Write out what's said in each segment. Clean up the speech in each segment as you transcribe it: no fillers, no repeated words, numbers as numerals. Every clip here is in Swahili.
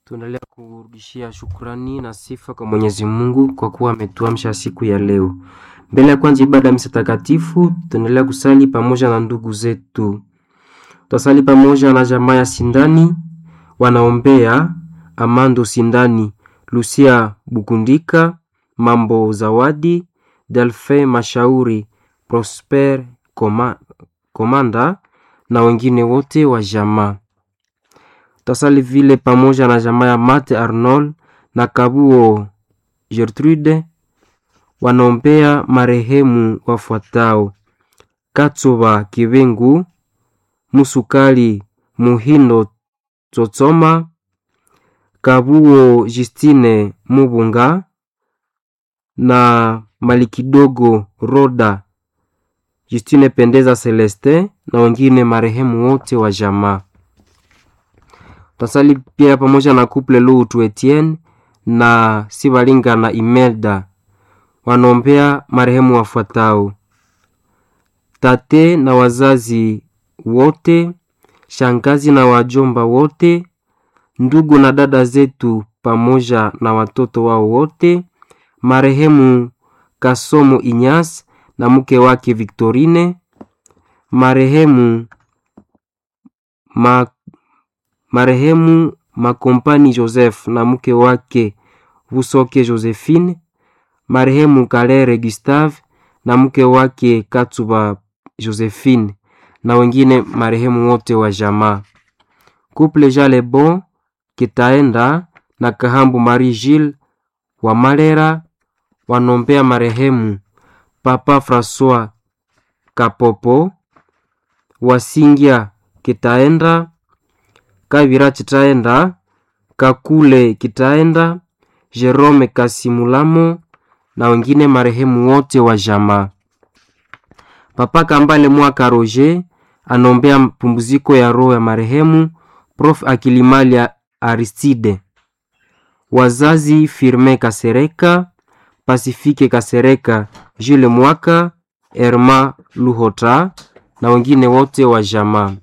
Tunaendelea kurudishia shukrani na sifa kwa Mwenyezi Mungu kwa kuwa ametuamsha siku ya leo. Mbele ya kwanza ibada ya misa takatifu, tunaendelea kusali pamoja na ndugu zetu. Tutasali pamoja na jamaa ya Sindani, wanaombea Amando Sindani, Lucia Bukundika, Mambo Zawadi, Delphin Mashauri, Prosper Komanda na wengine wote wa jamaa. Tutasali vile pamoja na jamaa ya Mate Arnold na Kabuo Gertrude, wanaombea marehemu wafuatao: Katsoba Kivengu, Musukali Muhindo Tsotsoma, Kabuo Justine Mubunga na Malikidogo Roda, Justine Pendeza Celeste na wengine marehemu wote wa jamaa. Tutasali pia pamoja na couple Lutu Etienne na Sivalinga na Imelda, wanaombea marehemu wafuatao: tate na wazazi wote, shangazi na wajomba wote, ndugu na dada zetu pamoja na watoto wao wote, marehemu Kasomo Inyas na mke wake Victorine, marehemu Makompani Joseph na mke wake Busoke Josephine, marehemu Kalere Gustave na mke wake Katsuba Josephine na wengine marehemu wote wa jamaa. Couple Jalebo Kitaenda na Kahambu Marie Gilles wa Malera, wanombea marehemu Papa François Kapopo, Wasingia Kitaenda, Kavira Kitaenda, Kakule Kitaenda, Jerome Kasimulamo na wengine marehemu wote wa jamaa. Papa Kambale Mwaka Roger anombea pumziko ya roho ya marehemu Prof Akilimali Aristide. Wazazi Firme Kasereka, Pacifique Kasereka, Jules Mwaka, Erma Luhota na wengine wote wa jamaa.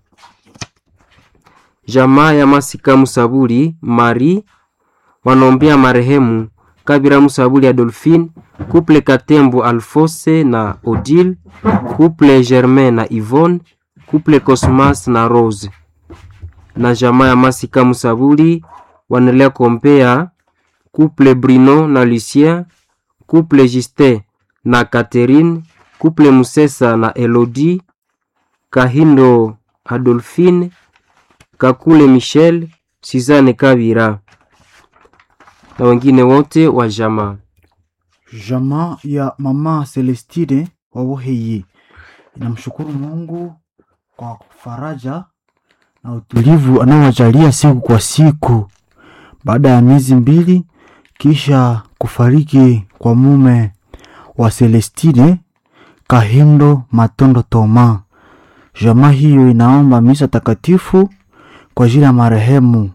Jamaa ya Masika Musabuli Mari wanaombea marehemu Kabira Musabuli Adolphine, couple Katembo Alphonse na Odile, couple Germain na Yvonne, couple Cosmas na Rose. Na jamaa ya Masika Musabuli wanaendelea kuombea couple Bruno na Lucien, couple Justin na Catherine, couple Musesa na Elodie, Kahindo Adolphine, Kakule Michel, Suzanne Kabira na wengine wote wa jamaa. Jamaa ya mama Celestine Waboheye inamshukuru Mungu kwa faraja na utulivu anaowajalia siku kwa siku baada ya miezi 2 kisha kufariki kwa mume wa Celestine, Kahindo Matondo Toma. Jamaa hiyo inaomba misa takatifu kwa ajili ya marehemu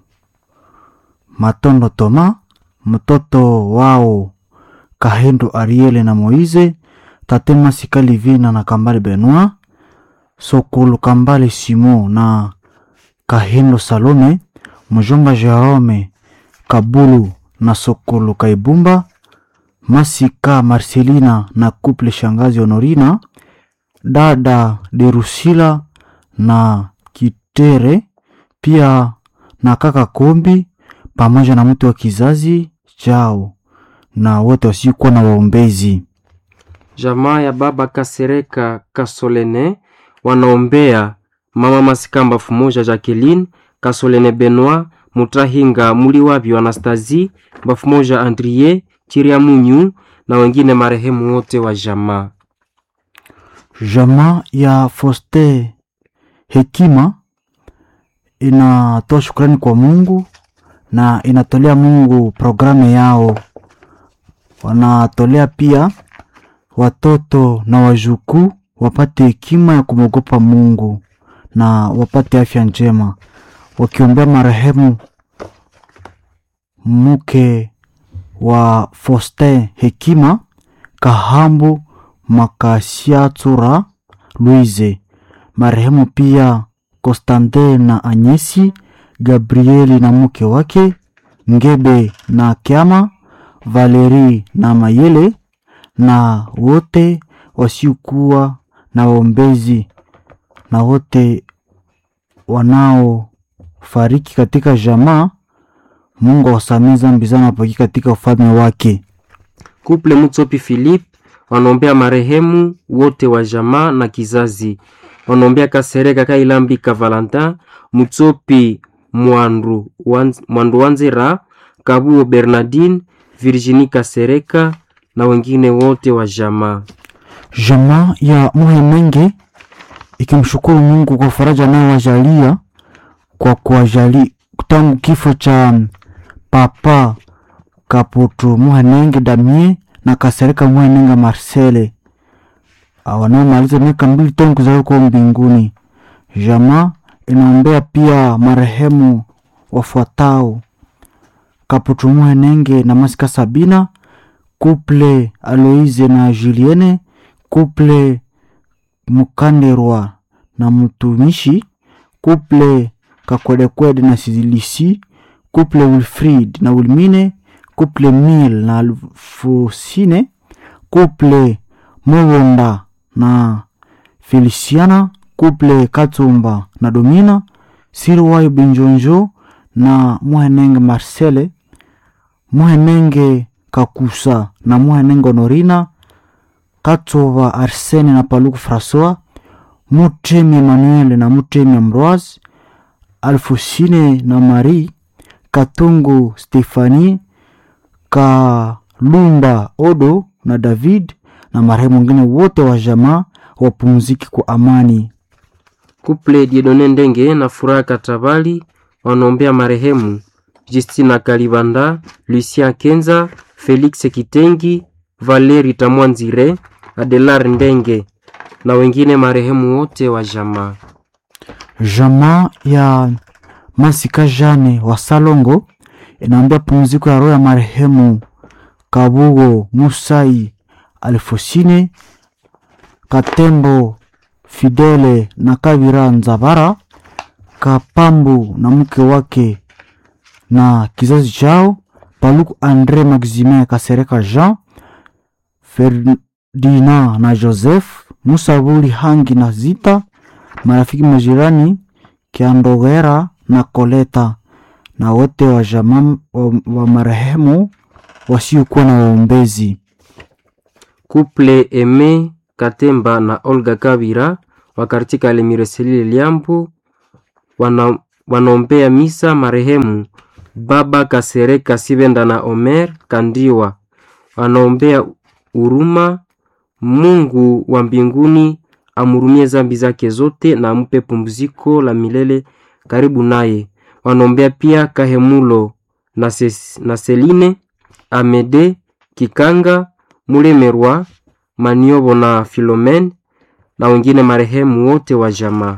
Matondo Toma, mtoto wao Kahindo Ariele na Moize, Tatema Sikali Vina na Kambale Benoit, Sokolo Kambale Simo na Kahindo Salome, mjomba Jerome Kabulu na Sokolo Kaibumba, Masika Marcelina na couple shangazi Honorina, dada Derusila na Kitere, pia na kaka Kombi pamoja na mtu wa kizazi chao na wote wasikuwa na waombezi. Jamaa ya baba Kasereka Kasolene wanaombea mama Masikamba Fumoja Jacqueline, Kasolene Benoit, Mutahinga Muliwabi Anastasie, Bafumoja Andrie, Chiria Munyu na wengine marehemu wote wa jamaa. Jamaa ya Foster Hekima inatoa shukrani kwa Mungu na inatolea Mungu programu yao. Wanatolea pia watoto na wajukuu wapate hekima ya kumogopa Mungu na wapate afya njema, wakiombea marehemu mke wa Foster Hekima, Kahambu Makasiatura Louise, marehemu pia Constantin na Anyesi, Gabrieli na mke wake, Ngebe na Kiama, Valeri na Mayele, na wote wasiokuwa na waombezi na wote wanao fariki katika jamaa. Mungu awasamehe dhambi zao na wapokee katika ufalme wake. Couple Mutsopi Philippe wanaombea marehemu wote wa jamaa na kizazi. Wanaombea Kasereka Kailambika Valentin, Mutsopi Mwandu Wanzera, Kabuo Bernardine, Virginie Kasereka na wengine wote wa jamaa. Jamaa ya Muhenenge ikimshukuru Mungu kwa faraja nayo wajalia kwa kuwajali tangu kifo cha Papa Kaputu Muhenenge Damien na Kasereka Muhenenge Marcele wanaomaliza miaka 2 tangu kuzaliwa kwa mbinguni. Jamaa inaombea pia marehemu wafuatao: Kaputu Muhenenge na Masika Sabina, couple Aloise na Julienne, couple Mukanderwa na Mutumishi, couple Kakwedekwede na Sidilisi, couple Wilfried na Wilmine, couple Mil na Alfosine, couple Mwonda na Feliciana, couple Katumba na Domina, Sirwayo Binjonjo na Muhenenge Marcele, Muhenenge Kakusa na Muhenenge Honorina, Katova Arsene na Paluku François, Mutemi Emmanuel na Mutemi Ambroise, Alfosine na Marie, Katungu Stefanie, Kalumba Odo na David na marehemu wengine wote wa jamaa wapumziki kwa amani. Couple Dieudonne Ndenge na Furaha Katabali wanaombea marehemu Justina Kalibanda, Lucien Kenza, Felix Kitengi, Valeri Tamwanzire, Adelar Ndenge na wengine marehemu wote wa jamaa. Jamaa ya Masika Jane wa Salongo inaombea pumziko ya roho ya marehemu Kabugo Musai Alfosine, Katembo Fidele na Kavira Nzabara, Kapambu na mke wake na kizazi chao, Paluku Andre Maximin Kasereka Jean, Ferdinand na Joseph, Musabuli Hangi na Zita, marafiki majirani Kiandogera na Koleta na wote wa jamaa wa marehemu wasiokuwa na waombezi. Couple Eme Katemba na Olga Kabira wa katika Lemireseli Liambo wanaombea misa marehemu Baba Kasereka Sibenda na Omer Kandiwa. Wanaombea uruma Mungu wa mbinguni amurumie zambi zake zote na ampe pumziko la milele karibu naye. Wanaombea pia Kahemulo na Seline, Amede Kikanga, Mulemerwa, Maniobo na Filomen na wengine marehemu wote wa jamaa.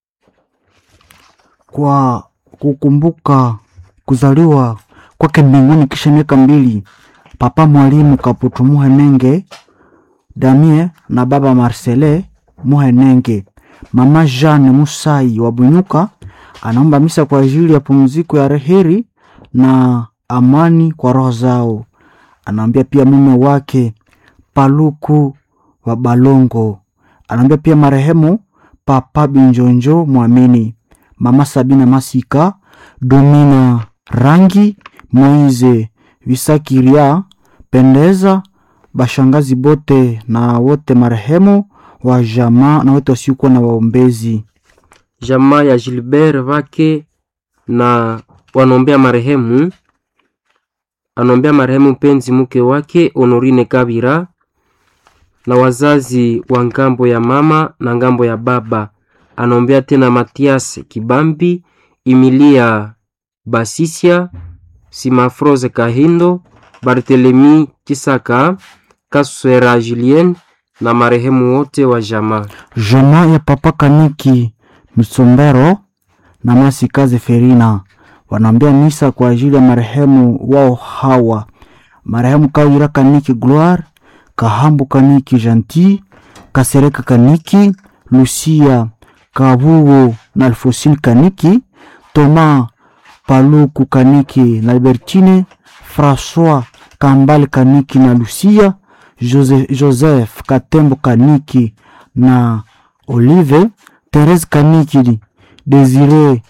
Kwa kukumbuka kuzaliwa kwake mbinguni kisha miaka 2, Papa Mwalimu Kaputu Muhenenge Damien na Baba Marcele Muhenenge, Mama Jeanne Musai wa Bunyuka anaomba misa kwa ajili ya pumziko ya reheri na amani kwa roho zao. Anaambia pia mume wake Paluku wa Balongo. Anaambia pia marehemu Papa Binjonjo Mwamini, Mama Sabina Masika, Domina Rangi, Moize Visakiria Pendeza, bashangazi bote na wote marehemu wa jamaa na wote wasiokuwa na waombezi. Jamaa ya Gilbert wake na wanaombea marehemu, anaombea marehemu penzi mke wake Honorine Kabira na wazazi wa ngambo ya mama na ngambo ya baba. Anaombea tena Matias Kibambi, Emilia Basisia, Simafroze Kahindo, Barthelemy Kisaka, Kaswera Julien na marehemu wote wa jamaa. Jamaa ya Papa Kaniki Msombero na Masikaze Ferina wanaombea misa kwa ajili ya marehemu wao hawa: marehemu Kawira Kaniki Gloire, Kahambu Kaniki Gentil, Kasereka Kaniki, Lucia Kabugo na Alfosine Kaniki, Thomas Paluku Kaniki na Albertine, François Kambale Kaniki na Lucia, Joseph Katembo Kaniki na Olive, Therese Kaniki, Desire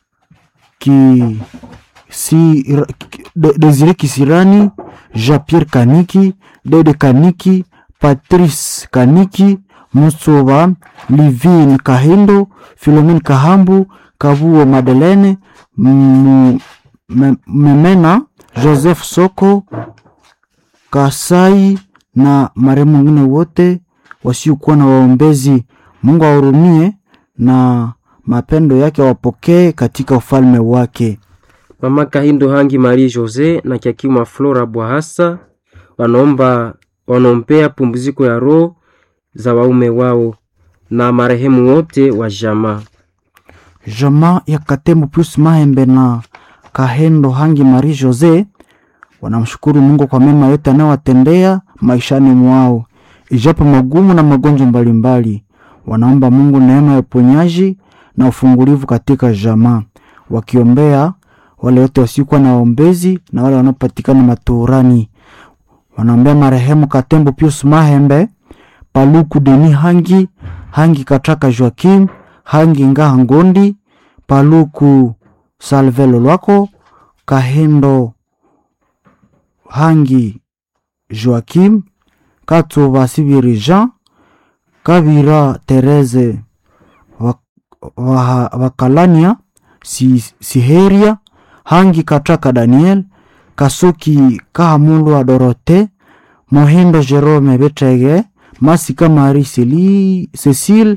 Kisirani, Jean-Pierre Kaniki, Dede Kaniki, Patrice Kaniki, Musoba, Livine Kahindo, Philomene Kahambu, Kavuo Madeleine, Memena, Joseph Soko, Kasai na marehemu wengine wote wasiokuwa na waombezi. Mungu awahurumie na mapendo yake wapokee katika ufalme wake. Mama Kahindo Hangi Marie Jose na Kiakima Flora Bwahasa wanaombea pumziko ya roho za waume wao na marehemu wote wa jamaa. Jamaa ya Katembo Pius Mahembe na Kahendo Hangi Marie Jose wanamshukuru Mungu kwa mema yote anayowatendea maishani mwao, ijapo magumu na magonjwa mbalimbali. Wanaomba Mungu neema ya uponyaji na ufungulivu katika jamaa, wakiombea wale wote wasiokuwa na waombezi na wale wanaopatikana maturani. Wanaombea marehemu Katembo Pius Mahembe, Paluku Deni Hangi Kataka Joakim, Hangi Ngaha Ngondi, Paluku Salvelo Lwako, Kahendo Hangi Joakim, Katova Sibiri Jean, Kabira Therese Wakalania Siheria, Hangi Kataka Daniel, Kasuki Kahamulwa Dorote, Mohindo Jerome Betege, Masika Marie Cecile,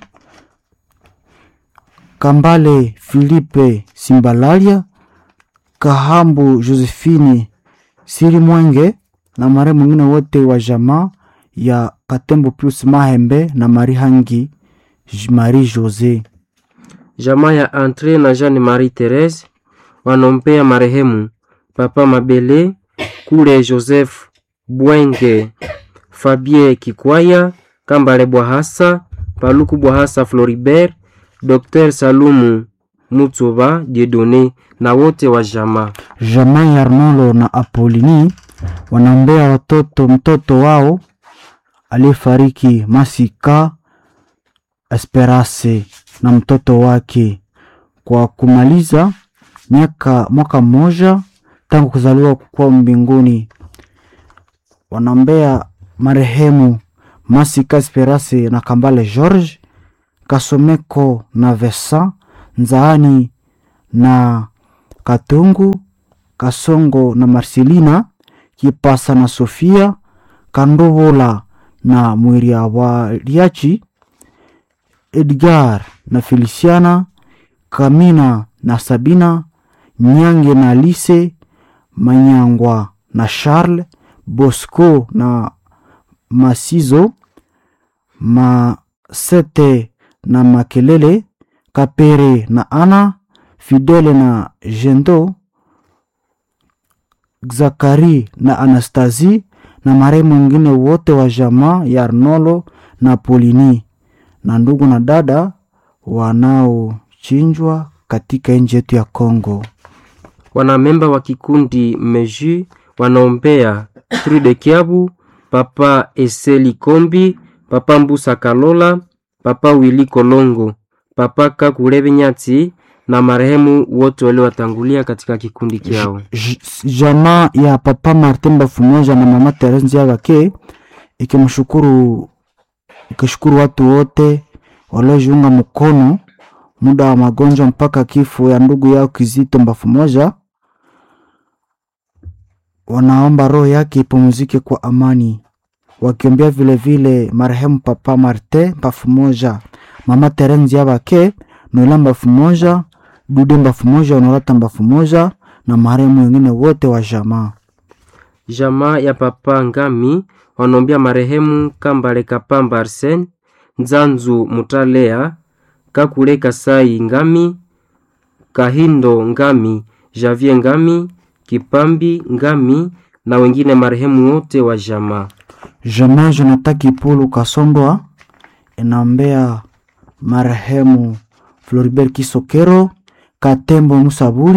Kambale Philippe Simbalalia, Kahambu Josephine Siri Mwenge na marehemu mwingine wote wa jamaa ya Katembo Pius Mahembe na Marie Hangi Marie Jose. Jamaa ya Andre na Jeanne Marie Therese wanaombea marehemu Papa Mabele Kule Joseph Bwenge, Fabien Kikwaya, Kambale Bwahasa, Paluku Bwahasa Floribert, Dr. Salumu Mutsoba Dieudonné na wote wa jamaa. Jamaa ya Arnolo na Apolini wanaombea mtoto wao aliyefariki Masika Esperance na mtoto wake kwa kumaliza mwaka mmoja tangu kuzaliwa kwa mbinguni. Wanaombea marehemu Masika Esperance na Kambale George, Kasomeko na Vesa, Nzaani na Katungu, Kasongo na Marcelina, Kipasa na Sofia, Kandovola na Mwiria wa Liachi, Edgar na Feliciana, Kamina na Sabina, Nyange na Lise, Manyangwa na Charles, Bosco na Masizo, Masete na Makelele, Kapere na Ana, Fidele na Jendo, Zakari na Anastasie na marehemu wengine wote wa jamaa ya Arnolo na Polini na ndugu na dada wanaochinjwa katika nchi yetu ya Kongo. Wanamemba wa kikundi Meju wanaombea Trude Kiabu, Papa Eseli Kombi, Papa Mbusa Kalola, Papa Willy Kolongo, Papa Kakurebe Nyati na marehemu wote wale watangulia katika kikundi kiao. Jamaa ya Papa Martin Bafumoja na Mama Therese Nziabake ikishukuru watu wote waliojiunga mkono muda wa magonjwa mpaka kifo ya ndugu yao Kizito Bafumoja. Wanaomba roho yake ipumzike kwa amani, wakiombea vile vile marehemu Papa Martin Bafumoja, Mama Therese Nziabake, Noela Bafumoja, Dude Bafumoja, Honorata Bafumoja na marehemu wengine wote wa jamaa. Jamaa ya Papa Ngami wanaombea marehemu Kambale Kapamba Arsene, Nzanzu Mutalea, Kakule Kasai Ngami, Kahindo Ngami, Javier Ngami, Kipambi Ngami na wengine marehemu wote wa jamaa. Jamaa Jonathan Kipulu Kasondwa inaombea marehemu Floribert Kisokero, Katembo Musabuli,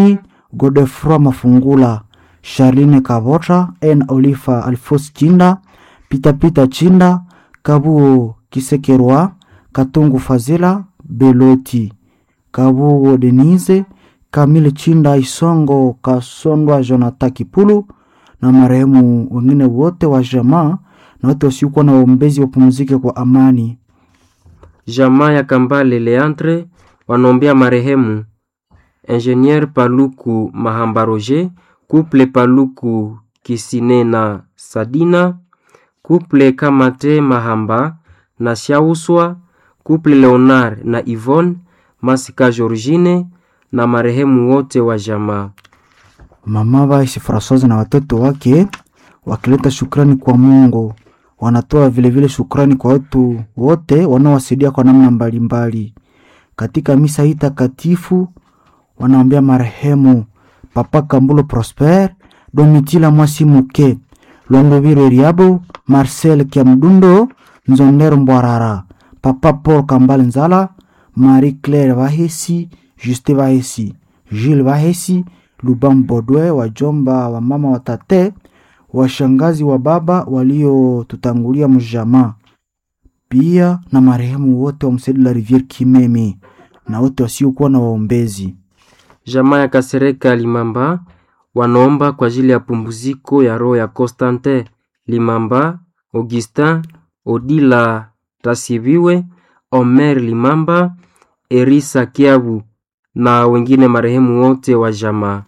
Godefroy Mafungula, Charline Kavota, N. Olifa Alfos Chinda, Pita Chinda, Kabuo Kisekerwa, Katungu Fazila, Beloti, Kabuo Denise, Kamile Chinda Isongo Kasondwa Jonathan Kipulu na marehemu wengine wote wa jamaa na wote wasiokuwa na waombezi wapumzike kwa amani. Jamaa ya Kambale Leandre wanaombea marehemu Ingenieur Paluku Mahamba Roger, Couple Paluku Kisine na Sadina, Couple Kamate Mahamba na Shauswa, Couple Leonard na Yvonne, Masika Georgine na marehemu wote wa jamaa. Mama Baisi Françoise na watoto wake wakileta shukrani kwa Mungu. Wanatoa vile shukrani kwa watu wote wanaowasaidia kwa namna mbalimbali. Katika misa hii takatifu wanaombea marehemu Papa Kambulo Prosper, Domitila Mwasimuke, Londoviro Riabo, Marcel Kiamdundo, Nzonero Mbwarara, Papa Paul Kambale Nzala, Marie Claire Vahesi, Juste Vahesi, Gilles Vahesi, Lubam Bodwe, wajomba wa mama wa tate, washangazi wa baba walio tutangulia mjama. Pia na marehemu wote wa Msedi la Riviere Kimemi na wote wasiokuwa na waombezi. Jamaa ya Kasereka Limamba wanaomba kwa ajili ya pumbuziko ya roho ya Constantin Limamba, Augustin Odila Tasibiwe, Omer Limamba, Erisa Kiabu na wengine marehemu wote wa jamaa.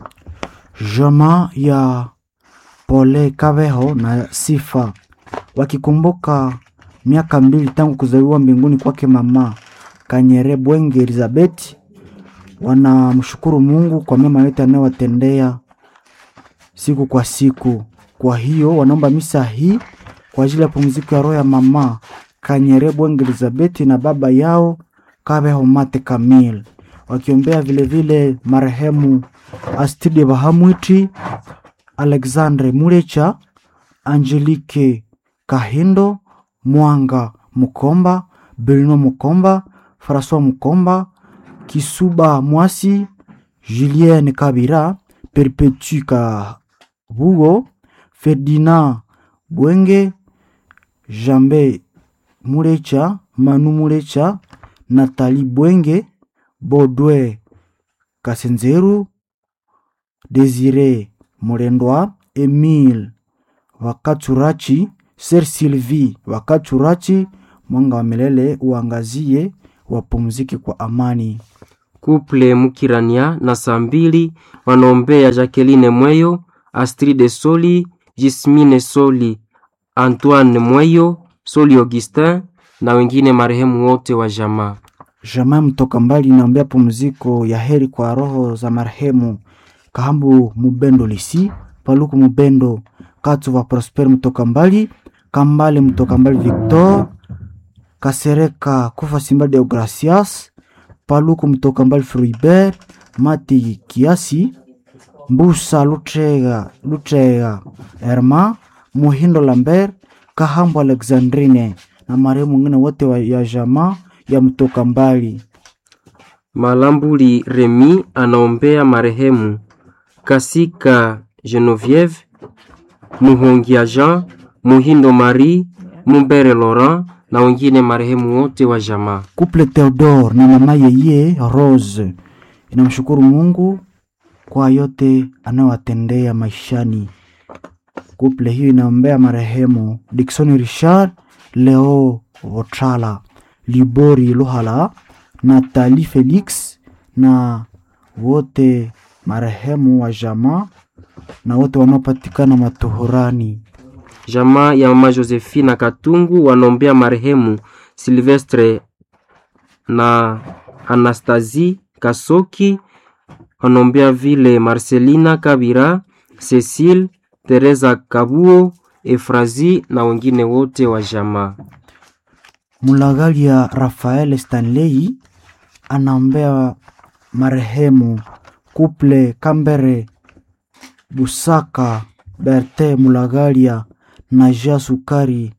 Jamaa ya Pole Kaveho na Sifa wakikumbuka miaka 2 tangu kuzaliwa mbinguni kwake mama Kanyere Bwenge Elizabeth, wanamshukuru Mungu kwa mema yote anayowatendea siku kwa siku. Kwa hiyo wanaomba misa hii kwa ajili ya pumziko ya roho ya mama Kanyere Bwenge Elizabeth na baba yao Kaveho Mate Kamil, wakiombea vile marehemu Astide Bahamwiti, Alexandre Mulecha, Angelique Kahindo, Mwanga Mukomba, Bruno Mukomba, François Mukomba, Kisuba Mwasi, Julien Kabira, Perpetu Kabugo, Ferdinand Bwenge, Jambe Mulecha, Manu Mulecha, Nathalie Bwenge, Bodwe Kasenzeru, Desire Morendwa, Emile Wakaturachi, Ser Sylvie Wakaturachi, mwanga wa milele uangazie, wapumzike kwa amani. Couple Mukirania na Sambili wanaombea Jacqueline Mweyo, Astride Soli, Jismine Soli, Antoine Mweyo, Soli Augustin na wengine marehemu wote wa jamaa. Jamaa mtoka mbali naombea pumziko ya heri kwa roho za marehemu Kahambu Mubendo Lisi, Paluku Mubendo, Katuva Prosper mtoka mbali, Kambale mtoka mbali Victor, Kasereka Kufa Simba de Gracias, Paluku mtoka mbali Fruibert, Mati Kiasi, Mbusa Lutrega Herma, Muhindo Lambert, Kahambu Alexandrine na marehemu wengine wote ya jamaa ya mtoka mbali. Malambuli Remi anaombea marehemu Kasika Genevieve, Muhongia Jean, Muhindo Marie, Mumbere Laurent na wengine marehemu wote wa jamaa. Couple Theodore na mama yeye Rose inamshukuru Mungu kwa yote anayowatendea maishani. Couple hiyo inaombea marehemu Dickson Richard, Leo Votala, Libori Luhala, Nathalie Felix na wote marehemu wa jamaa na wote wanaopatikana matuhurani. Jamaa ya mama Josephine Katungu wanaombea marehemu Silvestre na Anastasie Kasoki, wanaombea vile Marcelina Kabira, Cecile, Teresa Kabuo, Efrazi na wengine wote wa jamaa. Mulagalia Rafael Stanley anaombea marehemu Couple Kambere Busaka Berte Mulagalia na Jia Sukari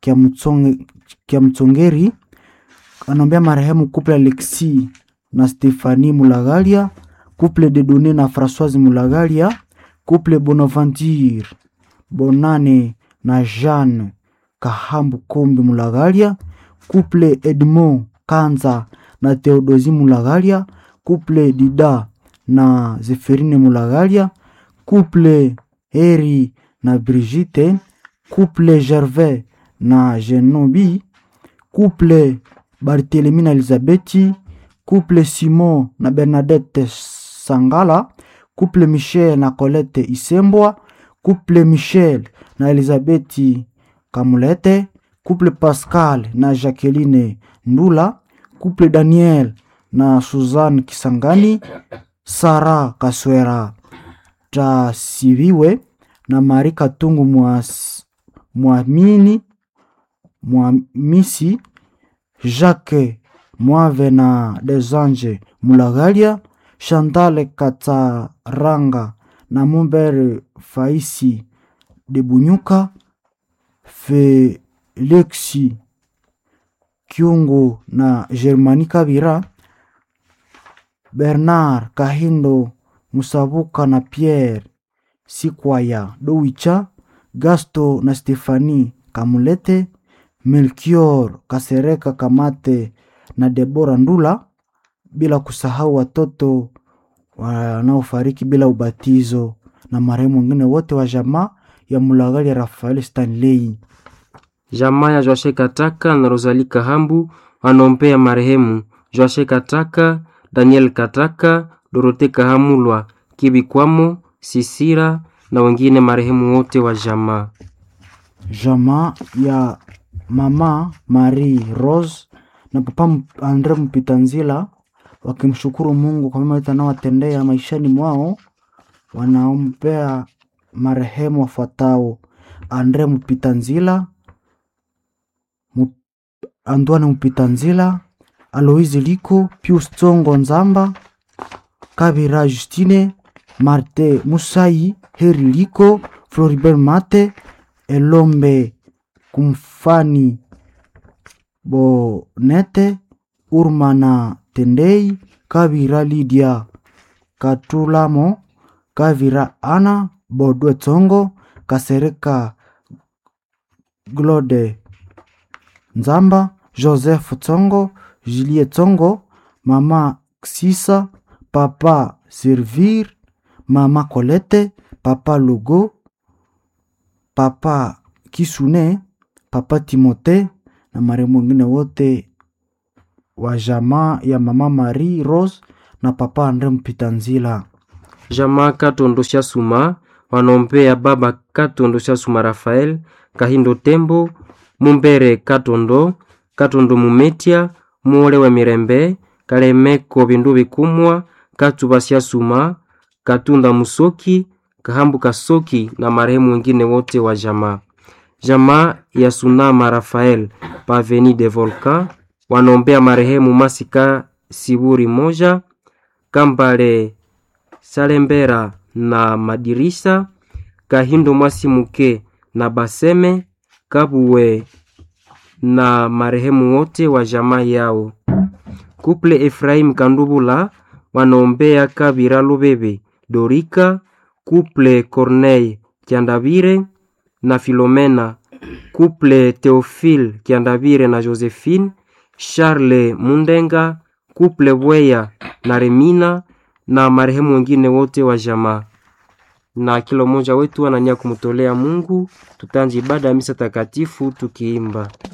Kia Mtsongeri. Anaombea marehemu Couple Alexi na Stefani Mulagalia, couple Dieudonné na Françoise Mulagalia, couple Bonaventure Bonane na Jeanne Kahambu Kombi Mulagalia, couple Edmond Kanza na Theodosie Mulagalia, couple Dida na Zeferine Mulagalia, couple Eri na Brigitte, couple Gervais na Genobi, couple Barthélemy na Elisabeth, couple Simon na Bernadette Sangala, couple Michel na Colette Isembwa, couple Michel na Elisabeth Kamulete, couple Pascal na Jacqueline Ndula, couple Daniel na Suzanne Kisangani, Sarah Kaswera Tasiviwe na Marie Katungu Mwamisi, Jacques Mwave na Desange Mulagalia, Chantal Kataranga na Mumbere Faisi de Bunyuka, Felixi Kyungu na Germani Kabira, Bernard Kahindo Musabuka na Pierre Sikwaya Dowicha, Gasto na Stefani Kamulete, Melchior Kasereka Kamate na Debora Ndula, bila kusahau watoto wanaofariki bila ubatizo na marehemu wengine wote wa jamaa ya Mulagalia Rafael Stanley. Jamaa ya Joashe Kataka na Rosalie Kahambu wanaombea marehemu Joashe Kataka, Daniel Kataka, Dorote Kahamulwa, Kibikwamo, Sisira na wengine marehemu wote wa jamaa. Jamaa ya mama Marie Rose na papa Andre Mpitanzila wakimshukuru Mungu kwa mema yote anayowatendea maishani mwao, wanaombea marehemu wafuatao: Andre Mpitanzila, Antoine Mpitanzila, Aloise Liko, Pius Tsongo Nzamba, Kabira Justine, Marte Musai, Heri Liko, Floribert Mate, Elombe Kumfani Bonete, Urmana Tendei, Kabira Lydia Katulamo, Kavira Ana, Bodwe Tsongo, Kasereka Glode Nzamba, Joseph Tsongo, Julie Tsongo, Mama Ksisa, Papa Servir, Mama Colette, Papa Logo, Papa Kisune, Papa Timote na marehemu wengine wote wa jamaa ya mama Marie Rose na papa Andre Mpitanzila. Jamaa Katondo Suma wanaombea baba Katondo Suma Rafael Kahindo Tembo, Mumbere Katondo, Katondo Mumetia, Muole wa Mirembe, Kalemeko Bindu Bikumwa, Katuba Suma, Katunda Musoki, Kahambu Kasoki na marehemu wengine wote wa jamaa. Jamaa ya Sunama Rafael Paveni de Volcan wanaombea marehemu Masika Siburi Moja, Kambale Salembera na Madirisa, Kahindo Mwasimuke na Baseme Kabuwe na marehemu wote wa jamaa yao. Couple Efraim Kandubula wanaombea Kabira Lubebe Dorika, Couple Corneille Kiandabire na Filomena, Couple Theophile Kiandabire na Josephine, Charles Mundenga, Couple Bweya na Remina na marehemu wengine wote wa jamaa. Na kila mmoja wetu anania kumtolea Mungu. Tutanji ibada ya misa takatifu tukiimba.